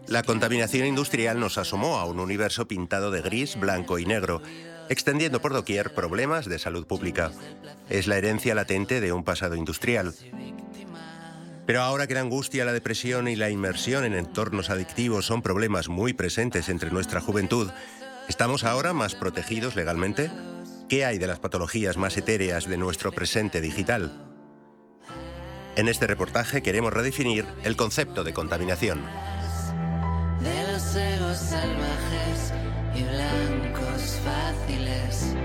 La contaminación industrial nos asomó a un universo pintado de gris, blanco y negro, extendiendo por doquier problemas de salud pública. Es la herencia latente de un pasado industrial. Pero ahora que la angustia, la depresión y la inmersión en entornos adictivos son problemas muy presentes entre nuestra juventud, ¿estamos ahora más protegidos legalmente? ¿Qué hay de las patologías más etéreas de nuestro presente digital? En este reportaje queremos redefinir el concepto de contaminación. De los egos salvajes y blancos fáciles.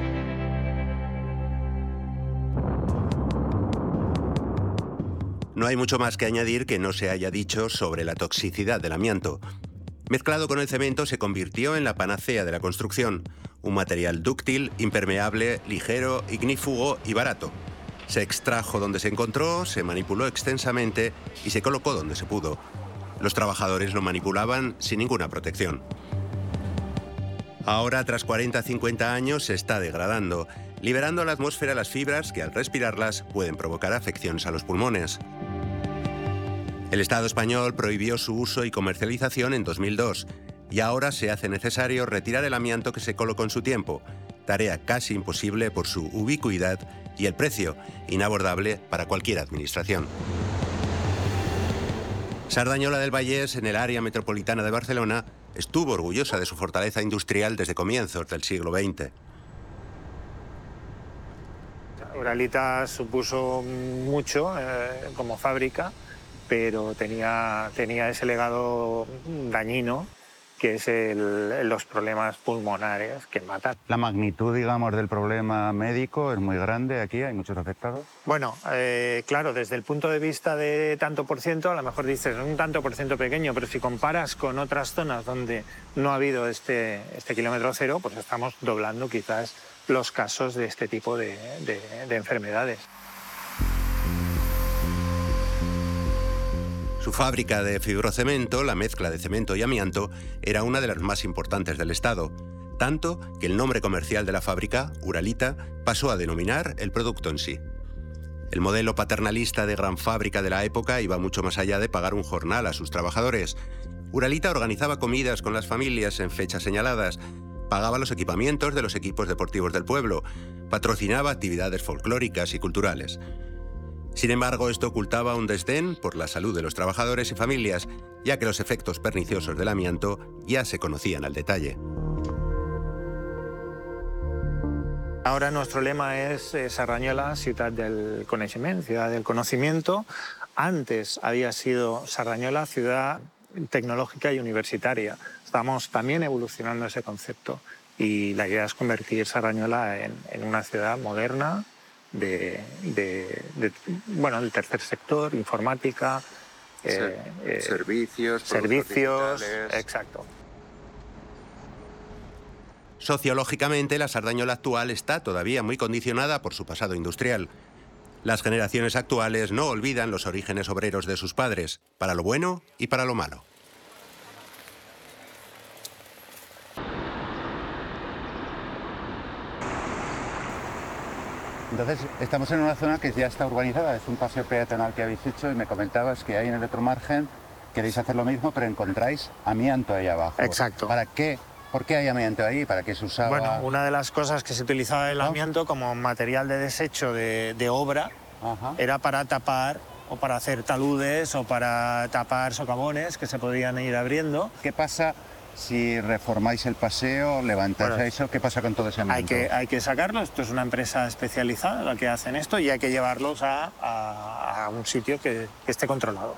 No hay mucho más que añadir que no se haya dicho sobre la toxicidad del amianto. Mezclado con el cemento se convirtió en la panacea de la construcción, un material dúctil, impermeable, ligero, ignífugo y barato. Se extrajo donde se encontró, se manipuló extensamente y se colocó donde se pudo. Los trabajadores lo manipulaban sin ninguna protección. Ahora, tras 40-50 años, se está degradando, liberando a la atmósfera las fibras que al respirarlas pueden provocar afecciones a los pulmones. El Estado español prohibió su uso y comercialización en 2002 y ahora se hace necesario retirar el amianto que se colocó en su tiempo, tarea casi imposible por su ubicuidad y el precio, inabordable para cualquier administración. Sardañola del Vallès, en el área metropolitana de Barcelona, estuvo orgullosa de su fortaleza industrial desde comienzos del siglo XX. Uralita supuso mucho como fábrica, pero tenía ese legado dañino, que es los problemas pulmonares que matan. La magnitud, digamos, del problema médico es muy grande aquí, hay muchos afectados. Bueno, claro, desde el punto de vista de tanto por ciento, a lo mejor dices un tanto por ciento pequeño, pero si comparas con otras zonas donde no ha habido este kilómetro cero, pues estamos doblando quizás los casos de este tipo de enfermedades. Su fábrica de fibrocemento, la mezcla de cemento y amianto, era una de las más importantes del Estado, tanto que el nombre comercial de la fábrica, Uralita, pasó a denominar el producto en sí. El modelo paternalista de gran fábrica de la época iba mucho más allá de pagar un jornal a sus trabajadores. Uralita organizaba comidas con las familias en fechas señaladas, pagaba los equipamientos de los equipos deportivos del pueblo, patrocinaba actividades folclóricas y culturales. Sin embargo, esto ocultaba un desdén por la salud de los trabajadores y familias, ya que los efectos perniciosos del amianto ya se conocían al detalle. Ahora nuestro lema es Sardañola, ciudad del coneixement, ciudad del conocimiento. Antes había sido Sardañola, ciudad tecnológica y universitaria. Estamos también evolucionando ese concepto y la idea es convertir Sardañola en una ciudad moderna, del tercer sector, informática, servicios, exacto. Sociológicamente, la Sardañola actual está todavía muy condicionada por su pasado industrial. Las generaciones actuales no olvidan los orígenes obreros de sus padres, para lo bueno y para lo malo. Entonces, estamos en una zona que ya está urbanizada, es un paseo peatonal que habéis hecho y me comentabas que ahí en el otro margen queréis hacer lo mismo, pero encontráis amianto ahí abajo. Exacto. ¿Para qué? ¿Por qué hay amianto ahí? ¿Para qué se usaba? Bueno, una de las cosas que se utilizaba el amianto como material de desecho de obra era para tapar o para hacer taludes o para tapar socavones que se podían ir abriendo. ¿Qué pasa si reformáis el paseo, levantáis eso? ¿Qué pasa con todo ese amianto? Hay que sacarlo. Esto es una empresa especializada la que hacen esto y hay que llevarlos a un sitio que esté controlado.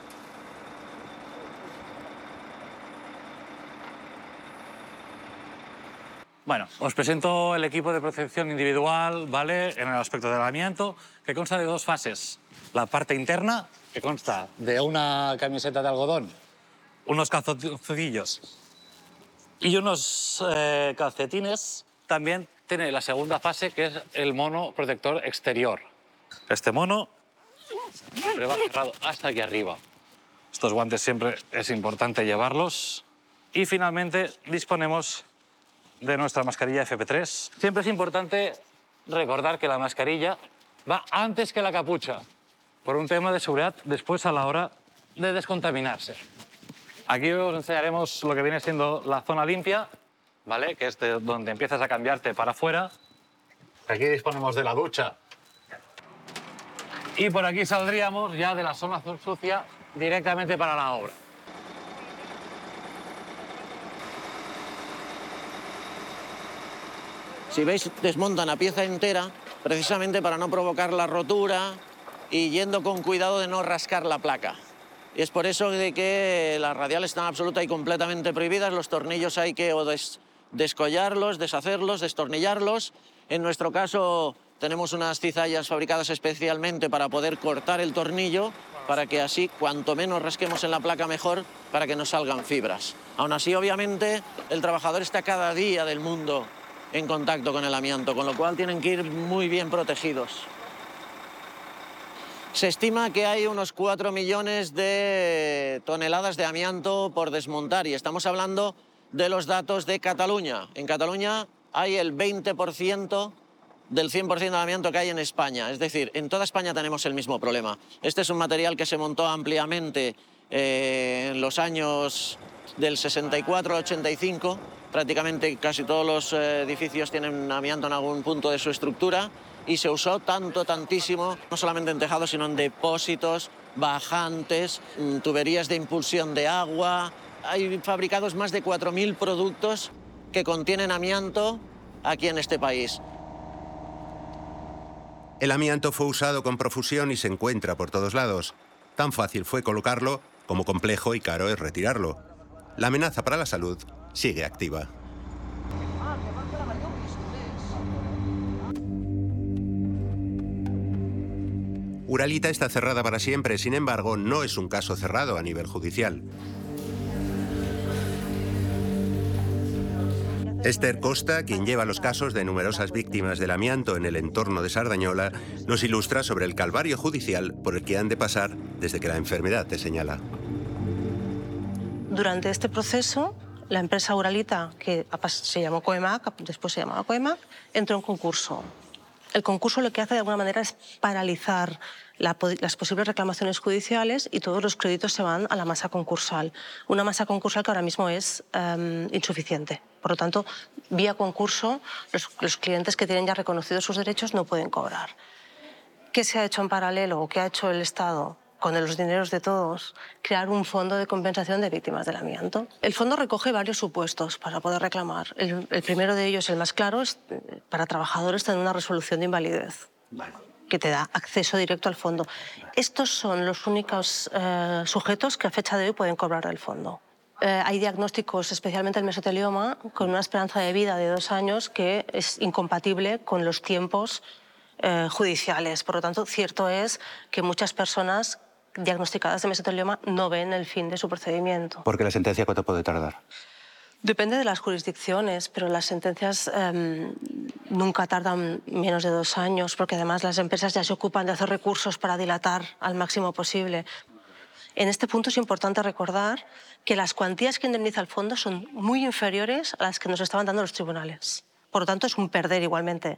Bueno, os presento el equipo de protección individual, ¿vale? En el aspecto del amianto, que consta de dos fases. La parte interna, que consta de una camiseta de algodón, unos calzoncillos y unos calcetines. También tiene la segunda fase, que es el mono protector exterior. Este mono siempre va cerrado hasta aquí arriba. Estos guantes siempre es importante llevarlos. Y finalmente disponemos de nuestra mascarilla FP3. Siempre es importante recordar que la mascarilla va antes que la capucha, por un tema de seguridad después a la hora de descontaminarse. Aquí os enseñaremos lo que viene siendo la zona limpia, ¿vale? Que es donde empiezas a cambiarte para afuera. Aquí disponemos de la ducha. Y por aquí saldríamos ya de la zona sucia directamente para la obra. Si veis, desmontan la pieza entera precisamente para no provocar la rotura y yendo con cuidado de no rascar la placa. Y es por eso de que las radiales están absoluta y completamente prohibidas. Los tornillos hay que descollarlos, deshacerlos, destornillarlos. En nuestro caso tenemos unas cizallas fabricadas especialmente para poder cortar el tornillo, para que así cuanto menos rasquemos en la placa mejor, para que no salgan fibras. Aún así, obviamente, el trabajador está cada día del mundo en contacto con el amianto, con lo cual tienen que ir muy bien protegidos. Se estima que hay unos 4 millones de toneladas de amianto por desmontar y estamos hablando de los datos de Cataluña. En Cataluña hay el 20% del 100% del amianto que hay en España. Es decir, en toda España tenemos el mismo problema. Este es un material que se montó ampliamente en los años del 64 al 85. Prácticamente casi todos los edificios tienen amianto en algún punto de su estructura y se usó tantísimo, no solamente en tejados, sino en depósitos, bajantes, tuberías de impulsión de agua. Hay fabricados más de 4.000 productos que contienen amianto aquí en este país. El amianto fue usado con profusión y se encuentra por todos lados. Tan fácil fue colocarlo como complejo y caro es retirarlo. La amenaza para la salud sigue activa. Uralita está cerrada para siempre, sin embargo, no es un caso cerrado a nivel judicial. Esther Costa, quien lleva los casos de numerosas víctimas del amianto en el entorno de Sardañola, nos ilustra sobre el calvario judicial por el que han de pasar desde que la enfermedad te señala. Durante este proceso, la empresa Uralita, que se llamó Coemac, después se llamaba Coemac, entró en concurso. El concurso lo que hace de alguna manera es paralizar las posibles reclamaciones judiciales y todos los créditos se van a la masa concursal. Una masa concursal que ahora mismo es insuficiente. Por lo tanto, vía concurso, los clientes que tienen ya reconocidos sus derechos no pueden cobrar. ¿Qué se ha hecho en paralelo o qué ha hecho el Estado con los dineros de todos? Crear un fondo de compensación de víctimas del amianto. El fondo recoge varios supuestos para poder reclamar. El primero de ellos, el más claro, es para trabajadores tener una resolución de invalidez que te da acceso directo al fondo. Estos son los únicos sujetos que a fecha de hoy pueden cobrar del fondo. Hay diagnósticos, especialmente el mesotelioma, con una esperanza de vida de 2 años que es incompatible con los tiempos judiciales. Por lo tanto, cierto es que muchas personas diagnosticadas de mesotelioma no ven el fin de su procedimiento. ¿Porque la sentencia cuánto puede tardar? Depende de las jurisdicciones, pero las sentencias nunca tardan menos de 2 años, porque además las empresas ya se ocupan de hacer recursos para dilatar al máximo posible. En este punto es importante recordar que las cuantías que indemniza el fondo son muy inferiores a las que nos estaban dando los tribunales. Por lo tanto, es un perder igualmente.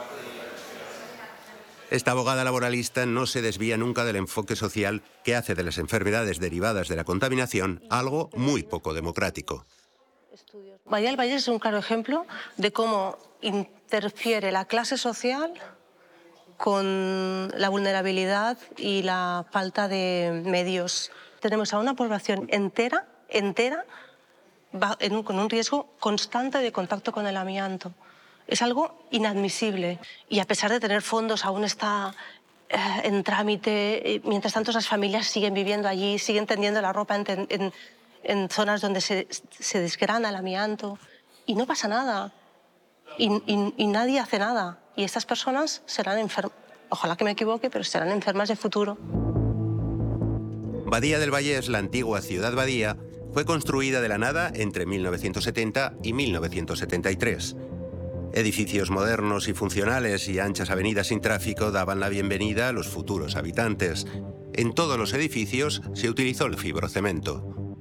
Esta abogada laboralista no se desvía nunca del enfoque social que hace de las enfermedades derivadas de la contaminación algo muy poco democrático. Bahía del Vallés es un claro ejemplo de cómo interfiere la clase social con la vulnerabilidad y la falta de medios. Tenemos a una población entera con un riesgo constante de contacto con el amianto. Es algo inadmisible y a pesar de tener fondos aún está en trámite. Mientras tanto, esas familias siguen viviendo allí, siguen tendiendo la ropa en zonas donde se desgrana el amianto y no pasa nada y nadie hace nada. Y estas personas serán enfermas, ojalá que me equivoque, pero serán enfermas de futuro. Badía del Vallés, la antigua ciudad Badía, fue construida de la nada entre 1970 y 1973. Edificios modernos y funcionales y anchas avenidas sin tráfico daban la bienvenida a los futuros habitantes. En todos los edificios se utilizó el fibrocemento.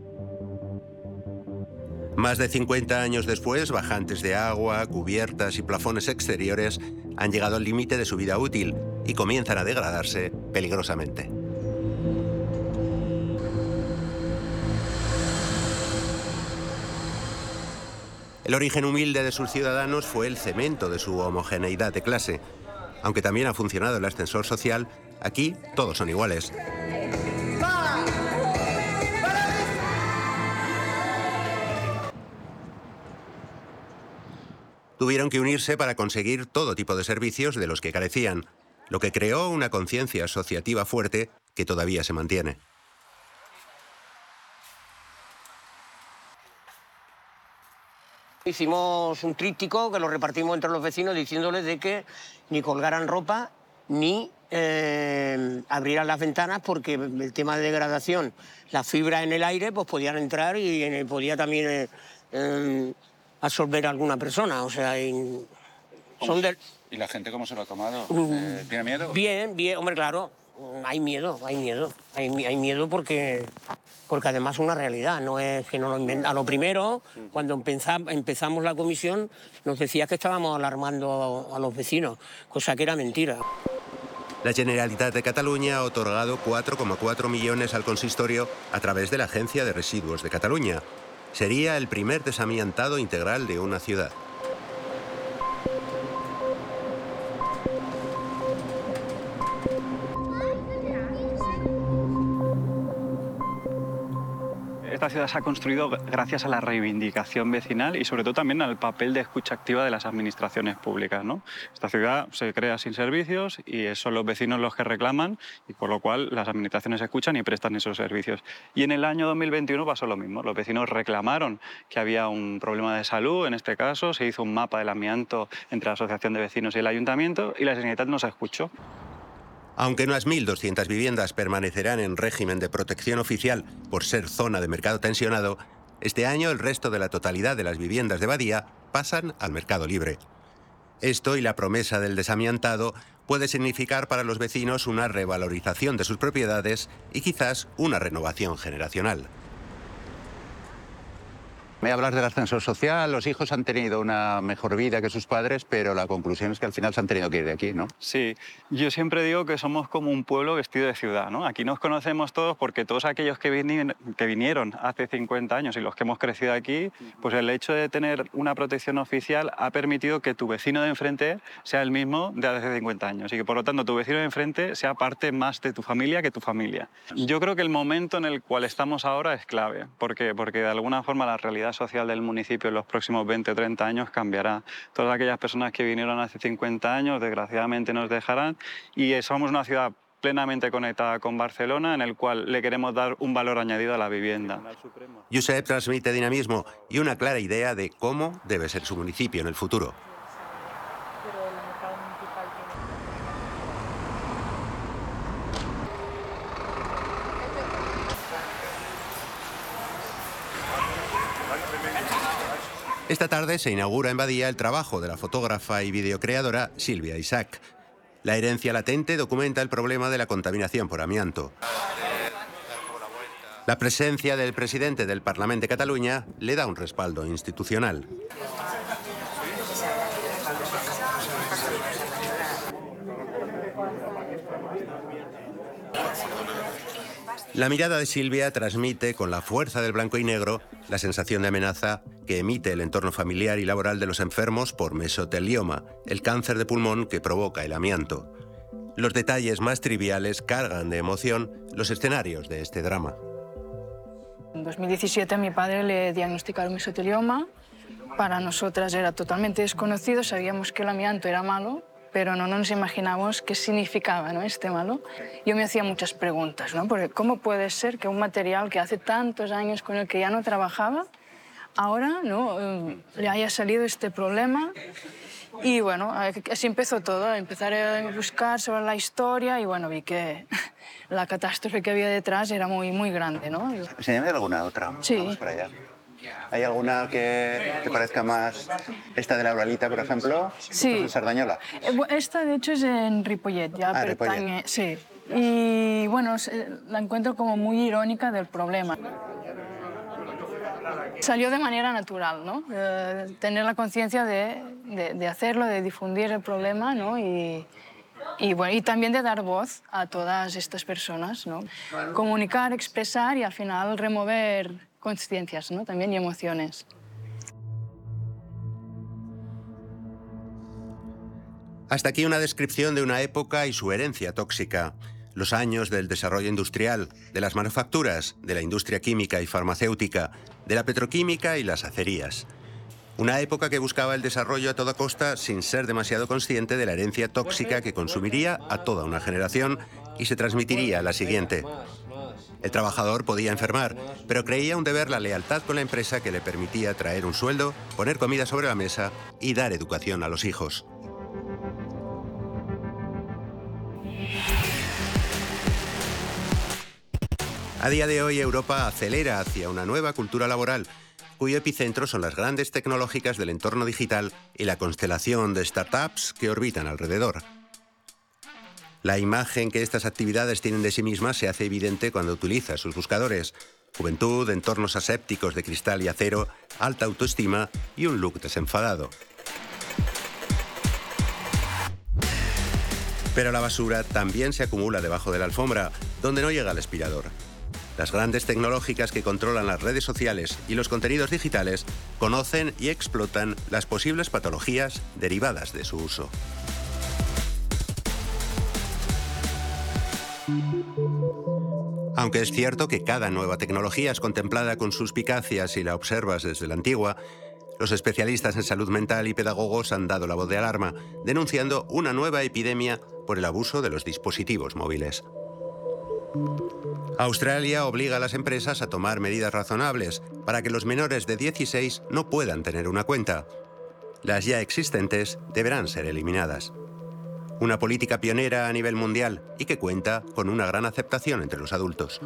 Más de 50 años después, bajantes de agua, cubiertas y plafones exteriores han llegado al límite de su vida útil y comienzan a degradarse peligrosamente. El origen humilde de sus ciudadanos fue el cemento de su homogeneidad de clase. Aunque también ha funcionado el ascensor social, aquí todos son iguales. Tuvieron que unirse para conseguir todo tipo de servicios de los que carecían, lo que creó una conciencia asociativa fuerte que todavía se mantiene. Hicimos un tríptico que lo repartimos entre los vecinos diciéndoles de que ni colgaran ropa ni abrieran las ventanas, porque el tema de degradación, las fibras en el aire pues podían entrar y podía también absorber a alguna persona. O sea, son del... ¿Y la gente cómo se lo ha tomado? ¿Tiene miedo? Bien, hombre, claro. Hay miedo porque además es una realidad, no es que no lo inventamos. A lo primero, cuando empezamos la comisión, nos decía que estábamos alarmando a los vecinos, cosa que era mentira. La Generalitat de Cataluña ha otorgado 4,4 millones al consistorio a través de la Agencia de Residuos de Cataluña. Sería el primer desamiantado integral de una ciudad. Esta ciudad se ha construido gracias a la reivindicación vecinal y sobre todo también al papel de escucha activa de las administraciones públicas, ¿no? Esta ciudad se crea sin servicios y son los vecinos los que reclaman, y por lo cual las administraciones escuchan y prestan esos servicios. Y en el año 2021 pasó lo mismo. Los vecinos reclamaron que había un problema de salud, en este caso se hizo un mapa del amianto entre la Asociación de Vecinos y el Ayuntamiento, y la Generalitat nos escuchó. Aunque unas 1.200 viviendas permanecerán en régimen de protección oficial por ser zona de mercado tensionado, este año el resto de la totalidad de las viviendas de Badía pasan al mercado libre. Esto y la promesa del desamiantado puede significar para los vecinos una revalorización de sus propiedades y quizás una renovación generacional. Me hablas del ascensor social, los hijos han tenido una mejor vida que sus padres, pero la conclusión es que al final se han tenido que ir de aquí, ¿no? Sí, yo siempre digo que somos como un pueblo vestido de ciudad, ¿no? Aquí nos conocemos todos porque todos aquellos que vinieron hace 50 años y los que hemos crecido aquí, pues el hecho de tener una protección oficial ha permitido que tu vecino de enfrente sea el mismo de hace 50 años y que por lo tanto tu vecino de enfrente sea parte más de tu familia que tu familia. Yo creo que el momento en el cual estamos ahora es clave, porque de alguna forma la realidad social del municipio en los próximos 20 o 30 años cambiará. Todas aquellas personas que vinieron hace 50 años desgraciadamente nos dejarán, y somos una ciudad plenamente conectada con Barcelona en el cual le queremos dar un valor añadido a la vivienda. Josep transmite dinamismo y una clara idea de cómo debe ser su municipio en el futuro. Esta tarde se inaugura en Badía el trabajo de la fotógrafa y videocreadora Silvia Isaac. La herencia latente documenta el problema de la contaminación por amianto. La presencia del presidente del Parlament de Cataluña le da un respaldo institucional. La mirada de Silvia transmite con la fuerza del blanco y negro la sensación de amenaza que emite el entorno familiar y laboral de los enfermos por mesotelioma, el cáncer de pulmón que provoca el amianto. Los detalles más triviales cargan de emoción los escenarios de este drama. En 2017 a mi padre le diagnosticaron mesotelioma. Para nosotras era totalmente desconocido, sabíamos que el amianto era malo, pero no nos imaginábamos qué significaba, ¿no?, este malo. Yo me hacía muchas preguntas, ¿no? Porque ¿cómo puede ser que un material que hace tantos años con el que ya no trabajaba, ahora, ¿no?, le haya salido este problema? Y bueno, así empezó todo, empezar a buscar sobre la historia y bueno, vi que la catástrofe que había detrás era muy, muy grande, ¿no? Enséñame alguna otra. Sí. Vamos para allá. ¿Hay alguna que te parezca más, esta de la Uralita, por ejemplo? Sí. ¿En Sardañola? Esta, de hecho, es en Ripollet. Ya pertañe, Ripollet. Sí. Y bueno, la encuentro como muy irónica del problema. Salió de manera natural, ¿no? Tener la conciencia de hacerlo, de difundir el problema, ¿no? Y bueno, y también de dar voz a todas estas personas, ¿no? Comunicar, expresar y al final remover conciencias, ¿no?, también, y emociones. Hasta aquí una descripción de una época y su herencia tóxica. Los años del desarrollo industrial, de las manufacturas, de la industria química y farmacéutica, de la petroquímica y las acerías. Una época que buscaba el desarrollo a toda costa sin ser demasiado consciente de la herencia tóxica que consumiría a toda una generación y se transmitiría a la siguiente. El trabajador podía enfermar, pero creía un deber la lealtad con la empresa que le permitía traer un sueldo, poner comida sobre la mesa y dar educación a los hijos. A día de hoy, Europa acelera hacia una nueva cultura laboral, cuyo epicentro son las grandes tecnológicas del entorno digital y la constelación de startups que orbitan alrededor. La imagen que estas actividades tienen de sí mismas se hace evidente cuando utiliza sus buscadores: juventud, entornos asépticos de cristal y acero, alta autoestima y un look desenfadado. Pero la basura también se acumula debajo de la alfombra, donde no llega el aspirador. Las grandes tecnológicas que controlan las redes sociales y los contenidos digitales conocen y explotan las posibles patologías derivadas de su uso. Aunque es cierto que cada nueva tecnología es contemplada con suspicacia si la observas desde la antigua, los especialistas en salud mental y pedagogos han dado la voz de alarma, denunciando una nueva epidemia por el abuso de los dispositivos móviles. Australia obliga a las empresas a tomar medidas razonables para que los menores de 16 no puedan tener una cuenta. Las ya existentes deberán ser eliminadas. Una política pionera a nivel mundial y que cuenta con una gran aceptación entre los adultos.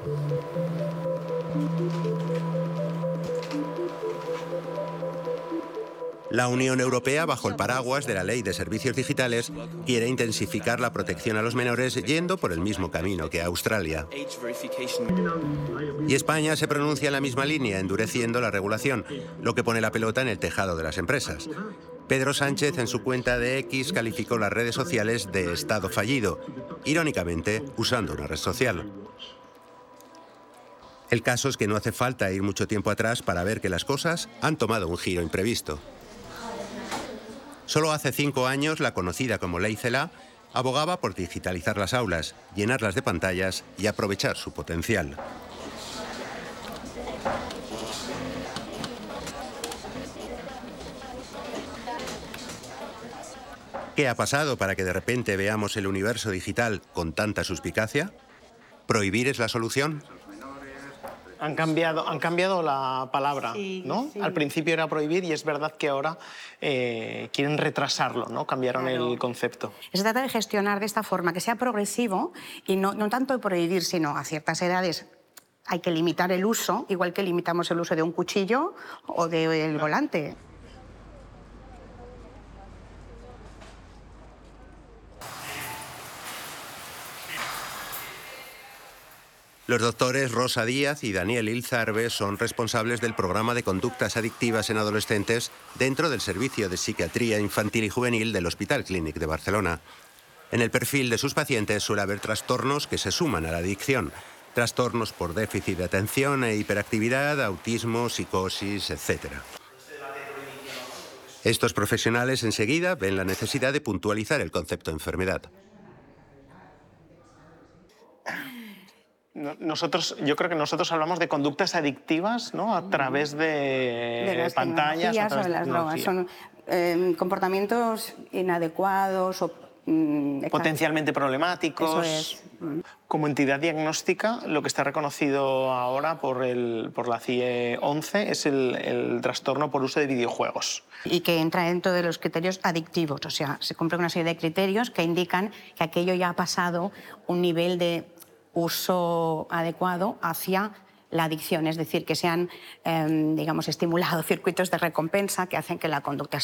La Unión Europea, bajo el paraguas de la Ley de Servicios Digitales, quiere intensificar la protección a los menores yendo por el mismo camino que Australia. Y España se pronuncia en la misma línea, endureciendo la regulación, lo que pone la pelota en el tejado de las empresas. Pedro Sánchez, en su cuenta de X, calificó las redes sociales de Estado fallido, irónicamente usando una red social. El caso es que no hace falta ir mucho tiempo atrás para ver que las cosas han tomado un giro imprevisto. Solo hace 5 años, la conocida como Ley CELA abogaba por digitalizar las aulas, llenarlas de pantallas y aprovechar su potencial. ¿Qué ha pasado para que de repente veamos el universo digital con tanta suspicacia? ¿Prohibir es la solución? Han cambiado la palabra, sí, ¿no? Sí. Al principio era prohibir y es verdad que ahora quieren retrasarlo, ¿no? Cambiaron el concepto. Se trata de gestionar de esta forma, que sea progresivo y no tanto de prohibir, sino a ciertas edades hay que limitar el uso, igual que limitamos el uso de un cuchillo o del volante. Los doctores Rosa Díaz y Daniel Ilzarbe son responsables del programa de conductas adictivas en adolescentes dentro del Servicio de Psiquiatría Infantil y Juvenil del Hospital Clínic de Barcelona. En el perfil de sus pacientes suele haber trastornos que se suman a la adicción. Trastornos por déficit de atención e hiperactividad, autismo, psicosis, etc. Estos profesionales enseguida ven la necesidad de puntualizar el concepto enfermedad. Yo creo que nosotros hablamos de conductas adictivas, ¿no? A través de las pantallas, a través o de las drogas. Son comportamientos inadecuados o potencialmente problemáticos. Eso es. Como entidad diagnóstica, lo que está reconocido ahora por la CIE 11 es el trastorno por uso de videojuegos. Y que entra dentro de los criterios adictivos, o sea, se cumple una serie de criterios que indican que aquello ya ha pasado un nivel de uso adecuado hacia la adicción, es decir, que se han, digamos, estimulado circuitos de recompensa que hacen que la conducta